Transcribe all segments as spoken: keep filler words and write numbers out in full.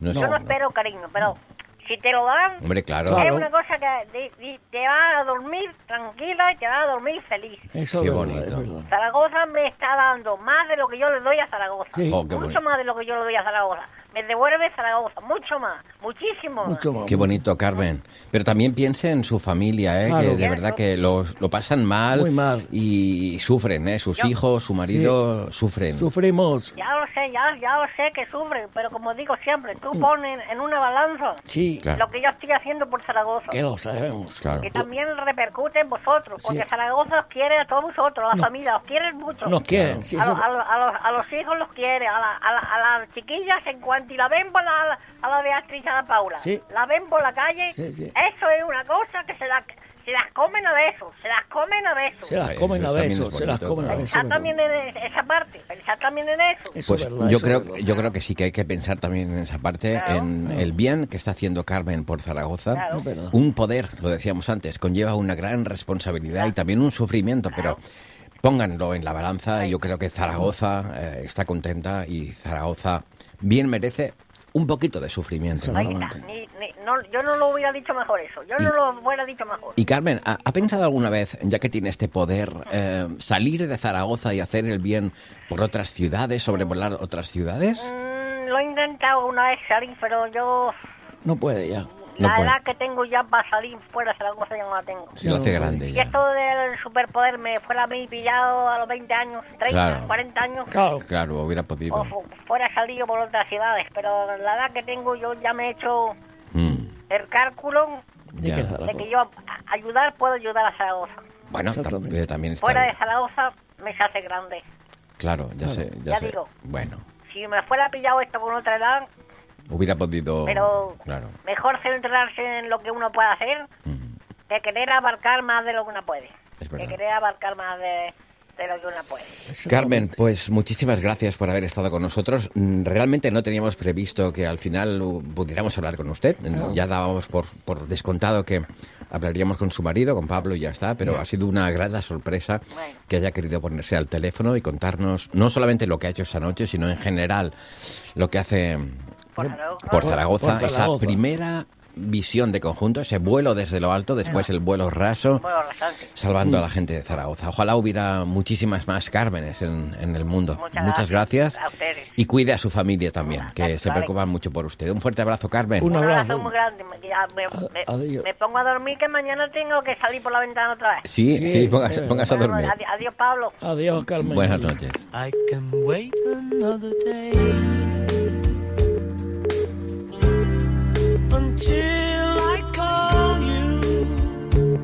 No, yo no espero cariño, pero si te lo dan, hombre, claro. es Claro. una cosa que de- de- te va a dormir tranquila y te va a dormir feliz. Eso Qué es verdad, bonito. es verdad. Zaragoza me está dando más de lo que yo le doy a Zaragoza. Sí. Oh, qué mucho bonito. más de lo que yo le doy a Zaragoza. Me devuelve Zaragoza, mucho más, muchísimo más. Mucho más. Qué bonito, Carmen. Pero también piense en su familia, ¿eh? Claro. Que de verdad que lo, lo pasan mal, Muy mal. y sufren, ¿eh? Sus Yo- hijos, su marido sufren. Sufrimos. Ya lo sé, ya, ya lo sé que sufren, pero como digo siempre, tú pones en una balanza Sí, Claro. lo que yo estoy haciendo por Zaragoza. que lo sabemos. Claro. Que también repercute en vosotros, porque Sí. Zaragoza os quiere a todos vosotros, a la No. familia, os quieren mucho. Nos quieren. Sí, a, eso- los, a, los, a, los, a los hijos los quiere, a, la, a, la, a las chiquillas en cuanto y la ven por la, a la Beatriz y a la Paula. Sí. La ven por la calle, Sí, sí. eso es una cosa que se, la, se las comen a besos, se las comen a besos. Se las Ay, comen a eso también besos, es se las bonito, comen a claro. besos. Pensad también en esa parte, pensad también en eso. Eso Pues es verdad, yo eso creo, es verdad. yo creo que sí que hay que pensar también en esa parte, Claro. en el bien que está haciendo Carmen por Zaragoza. Claro. Es verdad. Un poder, lo decíamos antes, conlleva una gran responsabilidad y también un sufrimiento, pero pónganlo en la balanza y yo creo que Zaragoza eh, está contenta y Zaragoza bien merece un poquito de sufrimiento, ¿no? Ahí está. Ni, ni- no, yo no lo hubiera dicho mejor eso, yo no lo hubiera dicho mejor. Y Carmen, ¿ha, ha pensado alguna vez, ya que tiene este poder, eh, salir de Zaragoza y hacer el bien por otras ciudades, sobrevolar otras ciudades? Mm, lo he intentado una vez salir, pero yo... No puede ya. No la puede. edad que tengo ya para salir fuera de Zaragoza ya no la tengo. Se lo hace grande Y ya. esto del superpoder me fuera a mí pillado a los veinte años, treinta, Claro. cuarenta años, Claro. Claro, hubiera podido. o fu- fuera salido por otras ciudades, pero la edad que tengo yo ya me he hecho Mm, el cálculo ¿De ya. qué de Zaragoza? que yo a- ayudar puedo ayudar a Zaragoza. Bueno, ta- Exactamente. eh, también está Fuera de bien. Zaragoza me se hace grande. Claro, ya sé, ya, Ya sé. digo. Bueno, Si me fuera pillado esto con otra edad, hubiera podido. pero Claro. mejor centrarse en lo que uno puede hacer Mm, que querer abarcar más de lo que uno puede. Es Que verdad. querer abarcar más de, de lo que uno puede. Carmen, pues muchísimas gracias por haber estado con nosotros. Mm, Realmente no teníamos previsto que al final uh, pudiéramos hablar con usted. Claro. Ya dábamos por, por descontado que hablaríamos con su marido, con Pablo, y ya está, pero ha sido una grata sorpresa Bueno. que haya querido ponerse al teléfono y contarnos no solamente lo que ha hecho esa noche, sino en general lo que hace Por Zaragoza. por Zaragoza, Por esa Zaragoza. primera visión de conjunto, ese vuelo desde lo alto, después el vuelo raso, Bueno, bastante. salvando a la gente de Zaragoza. Ojalá hubiera muchísimas más Cármenes en, en el mundo. Muchas Muchas gracias gracias. a ustedes. Y cuide a su familia también, que Vale. se preocupan mucho por usted. Un fuerte abrazo, Carmen. Un Un abrazo abrazo. muy grande. Me, ya me, me- adiós. me pongo a dormir que mañana tengo que salir por la ventana otra vez. Sí, sí, Sí, póngase, eh, póngase a Bueno, dormir. adi- adiós, Pablo. Adiós, Carmen. Buenas noches. I can wait another day until I call you.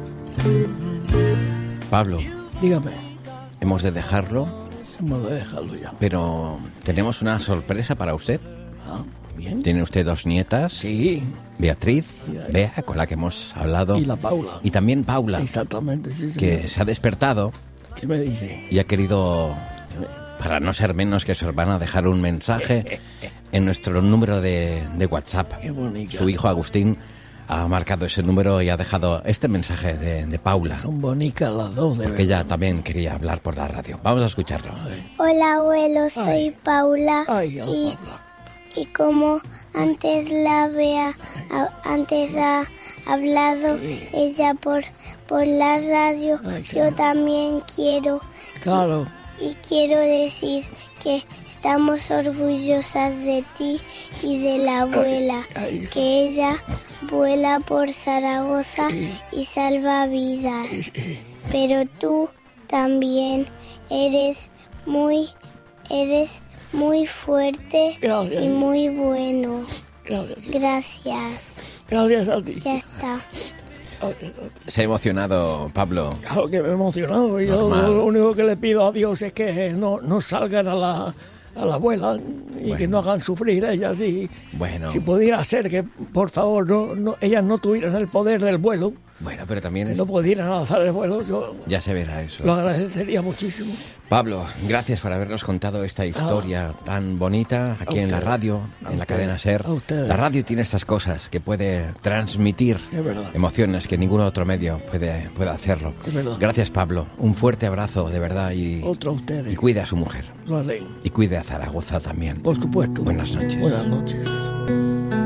Pablo, Dígame, hemos de dejarlo, hemos de dejarlo ya. pero tenemos una sorpresa para usted. Ah, bien. Tiene usted dos nietas, Sí, Beatriz, Y ahí. Bea, con la que hemos hablado, y la Paula. y también Paula, Exactamente, sí, sí. que se ha despertado ¿Qué me dice? y ha querido, para no ser menos que su hermana, dejar un mensaje en nuestro número de, de WhatsApp. Qué bonita. Su hijo Agustín ha marcado ese número y ha dejado este mensaje de, de Paula, Son bonitas las dos, de porque verdad. ella también quería hablar por la radio. Vamos a escucharlo. Hola abuelo, soy Ay. Paula Ay, hola, y, Paula. y como antes la Bea a- antes ha hablado ella por por la radio, Ay, sí. yo también quiero Claro, y quiero decir que estamos orgullosas de ti y de la abuela, ay. que ella vuela por Zaragoza y salva vidas. Pero tú también eres muy, eres muy fuerte Gracias. y muy bueno. gracias, sí. Gracias. Gracias a ti. Ya está. Se ha emocionado Pablo. Claro que me he emocionado. Y yo Normal. lo único que le pido a Dios es que no, no salgan a la, a la abuela y que no hagan sufrir a ellas. Y Bueno, si pudiera ser que, por favor, no, no, ellas no tuvieran el poder del vuelo, bueno, pero también que es- no pudieran alzar el vuelo, yo ya se verá eso. lo agradecería muchísimo. Pablo, gracias por habernos contado esta historia tan bonita aquí A en la ustedes, radio, a en la ustedes, cadena SER. a ustedes. La radio tiene estas cosas que puede transmitir Es verdad. emociones que ningún otro medio puede, puede hacerlo. Es verdad. Gracias, Pablo. Un fuerte abrazo, de verdad, y, Otro a ustedes. y cuide a su mujer. Lo haré. Y cuide a Zaragoza también. Por supuesto. Buenas noches. Buenas noches.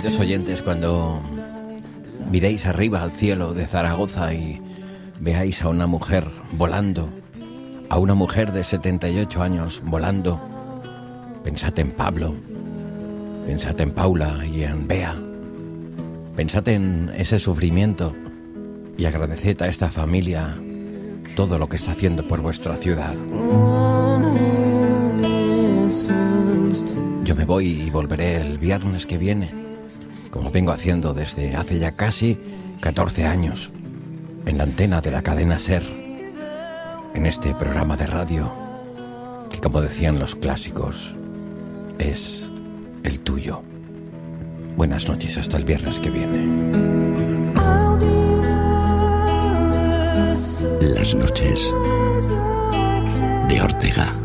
queridos oyentes, cuando miréis arriba al cielo de Zaragoza y veáis a una mujer volando, a una mujer de setenta y ocho años volando, pensad en Pablo, pensad en Paula y en Bea, pensad en ese sufrimiento y agradeced a esta familia todo lo que está haciendo por vuestra ciudad. Yo me voy y volveré el viernes que viene, como vengo haciendo desde hace ya casi catorce años, en la antena de la cadena SER, en este programa de radio, que como decían los clásicos, es el tuyo. Buenas noches, hasta el viernes que viene. Las noches de Ortega.